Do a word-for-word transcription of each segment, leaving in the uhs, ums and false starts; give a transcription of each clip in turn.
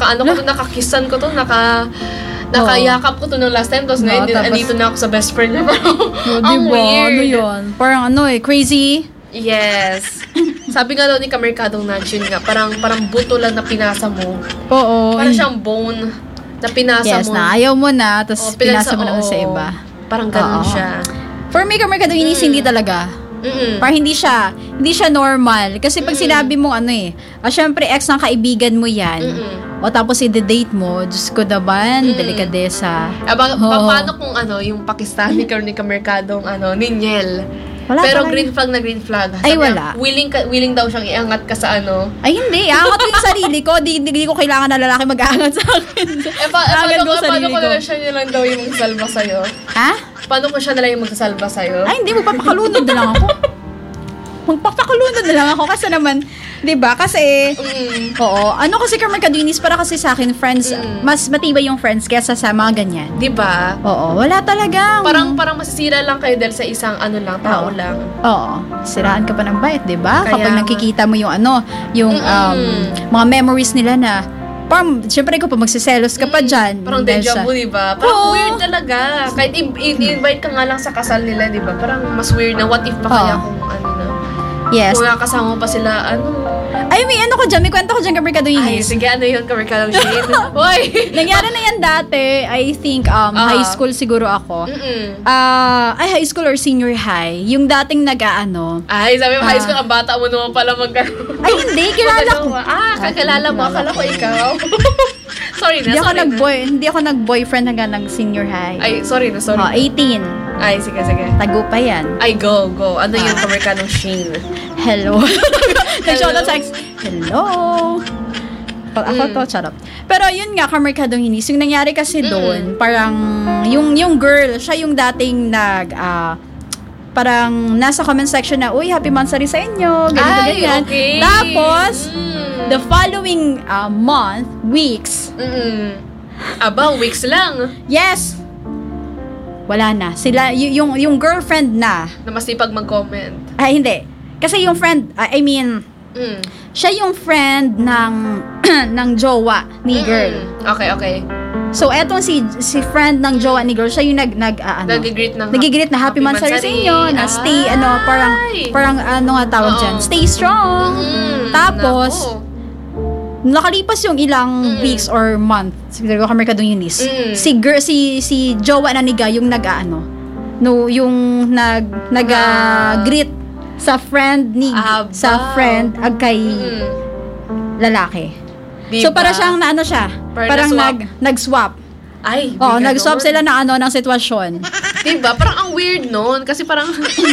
naka, ano ko to, nakakisan ko to, naka, nakayakap ko to nung last time, tapos No, ngayon, tapos- andito na ako sa best friend niya. Oh, Ang diba? weird. Ano yun? Parang ano eh, crazy. Yes. Sabi nga daw ni Kamerkadong Nudge, yun nga, parang, parang buto lang na pinasa mo. Oo. Parang siyang bone na pinasa Yes, mo. na ayaw mo na, tapos Oo, pinasa- pinasa mo naman oo. sa iba. Parang ganun Oo. siya. For me, Kamerkadong Inis, hindi talaga. Mm-mm. Parang hindi siya, hindi siya normal. Kasi pag Mm-mm. sinabi mo ano eh, ah, syempre ex ng kaibigan mo yan, Mm-mm. o tapos i-date mo, Diyos ko naman, Mm-mm. delikadesa. Aba, Oo. pa- paano kung ano, yung Pakistani or ni Kamerkadong ano, Ninyel? Wala Pero talaga. green flag na green flag. Ay, Sabi wala. niya, willing, ka, willing daw siyang iangat ka sa ano. Ay hindi, aangat ko yung sarili ko. Di, di, di ko kailangan na lalaki mag-aangat sa akin. Eh, pa, eh, Aangat paano, ko ko, sarili paano ko ko. na siya nilang daw yung magsalba sa'yo? Ha? Paano ko siya na lang yung magsasalba sa'yo? Ay hindi, magpapakalunod na lang ako. Magpapakalunod na lang ako kasi naman, di ba? Kasi, Mm. oo, ano kasi Kamerkadong Inis, para kasi sa akin, friends, Mm. mas matibay yung friends kesa sa mga ganyan. Di ba? Oo, wala talagang. Parang parang masisira lang kayo dahil sa isang ano lang, tao Oo. lang. Oo, siraan ka pa ng bait, 'di ba? Kaya Kapag nga. nakikita mo yung ano, yung um, Mm-mm. mga memories nila na parang syempre ko pa magsiselos ka pa diyan. Parang deja vu, di ba? Parang Oo. weird talaga. Kahit i- i- i-invite ka nga lang sa kasal nila, di ba? Parang mas weird na what if pa kaya Oo. kung ano na. Yes. Kung nakasama pa sila, ano. Ay, may ano ko diyan, may kwento ko diyan Kamerkadong Ay, Inis. sige, ano yun, Kamerkadong Shane? Hoy! Nangyari na yan dati, I think um Ah. high school siguro ako. Mm-mm. Ah, ay high school or senior high, yung dating nag-aano. Ay, sabi mo, high Ah. school, ang bata mo naman pala magkaroon. Ay hindi, kilala ko. Ah, kakilala mo. Akala ko ikaw. Sorry na, Hindi ako sorry na. nag-boy, hindi ako nag-boyfriend hanggang nag senior high. Ay, sorry na, sorry. Oh, eighteen. Ay, sige, sige. Tago pa yan. Ay, go, go. Ano yun, Ah. Kamerkadong Shane? Hello. Nag-shoutout sa ex. Hello. Ako, ako Mm. to, charot. Pero yun nga, Kamerkadong Inis, yung nangyari kasi Mm. doon, parang, yung yung girl, siya yung dating nag, ah, parang nasa comment section na, uy, happy monthsary sa inyo, ganyan, Ay, ganyan. okay. Tapos, Mm. the following ah, month, weeks, Mm-mm. Aba, weeks lang. yes, wala na. Sila, y- yung, yung girlfriend na, Na masipag mag-comment. ay hindi. Kasi yung friend, ah, I mean, Mm. siya yung friend ng ng jowa ni girl. Mm-mm. Okay, okay. So etong si si friend ng jowa ni girl, siya yung nag nag ah, ano. Nag-greet ng Nagigreet na happy monthsary sa inyo, na stay ano, parang Ay. parang ano nga tawag Oo. diyan, stay strong. Mm. Tapos, Nako. Nakalipas yung ilang Mm. weeks or month, siguro Kamerkadong Inis. Mm. Si girl si si jowa na niga yung nag-ano, no, yung nag nag ah, greet sa friend ni Aba. sa friend ag kay Mm. lalaki. Diba? So para siyang na ano siya, Parang parang na-swap. nag nag-swap. Ay, Oh, di nag-swap ganon. sila ng ano ng sitwasyon. Diba? Parang ang weird nun. Kasi parang,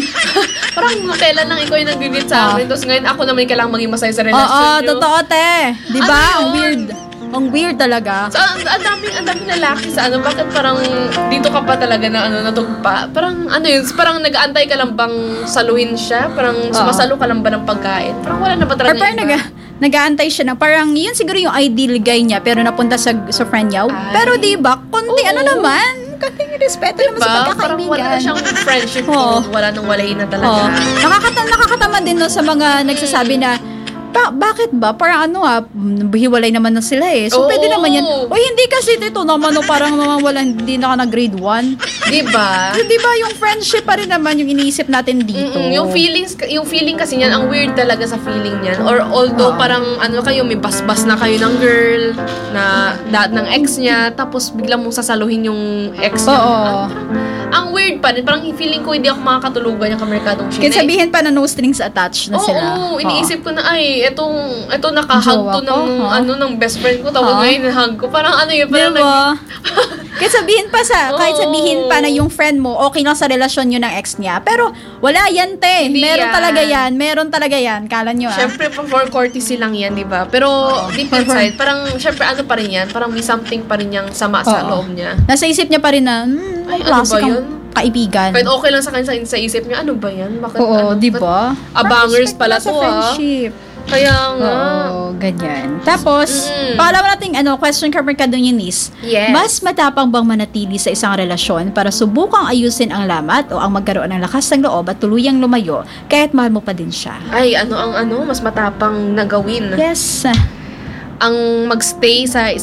parang kailan lang ikaw yung nag-greet sa amin. Tapos ngayon ako naman yung kailangang maging masaya sa Oo, relasyon nyo. totoo te. 'Di ba? Ano Ang yun? weird. Ang weird talaga. So, ang, ang daming, ang daming lalaki sa ano, bakit parang dito ka pa talaga na ano, natugpa? Parang ano yun, parang nag-aantay ka lang bang saluhin siya? Parang sumasalo ka lang ba ng pagkain? Parang wala na ba Or talaga parang iba? nag nag-aantay siya na parang yun siguro yung ideal guy niya pero napunta sa sa friend niya. Ay. Pero 'di ba? Konti Oo. ano naman? Konting respeto naman sa Diba? Parang pagkakaibigan. wala na siyang friendship Oo. kung wala nang walain na Oh, talaga. nakakata nakakatama din no sa mga nagsasabi na ba, bakit ba? Parang ano ah, mm, hiwalay naman na sila eh. So, Oo. pwede naman yan. O hindi kasi dito naman, no, parang naman wala, hindi na ka na grade one. Diba? Di ba yung friendship pa rin naman yung iniisip natin dito? Mm-mm. Yung feelings, yung feeling kasi niyan, ang weird talaga sa feeling niyan. Or although Oo. parang ano kayo, may basbas na kayo ng girl, na dad ng ex niya, tapos biglang mong sasaluhin yung ex niya. Oo. Ang, ang weird pa rin, parang feeling ko hindi ako makakatulugan yung kamerkadong shit. Kaya sabihin pa na no strings attached na Oo, sila. oo, iniisip ko na, ay, etong, eto nakahug Jowa to ko, ng, ha? ano, ng best friend ko, tapos Ha? ngayon hug ko. Parang ano yun, parang Diba? Kahit sabihin pa sa, kahit Oo. sabihin pa na yung friend mo, okay lang sa relasyon nyo ng ex niya. Pero, wala yan, te. Hindi Meron yan. talaga yan. Meron talaga yan. Kala nyo, ah. Siyempre, pa for courtesy lang yan, di ba? Pero, deep For- for- inside, parang, siyempre, ano pa rin yan? Parang may something pa rin yung sama sa Oo. loob niya. Nasa isip niya pa rin na, hmm, Ay, ano klase ba kang yun? kaibigan. Kahit okay lang sa kanya sa, sa isip niya, ano ba yan? Bakit, Oo, ano, di ba? abangers Respect pala lang sa to, ah. friendship. Kaya nga. Oo, ganyan. Tapos, Mm. pangalawa nating ano, question ka Mercado Yunis. Yes. Mas matapang bang manatili sa isang relasyon para subukang ayusin ang lamat o ang magkaroon ng lakas ng loob at tuluyang lumayo kahit mahal mo pa din siya? Ay, ano ang ano, mas matapang na gawin. Yes. Ang magstay sa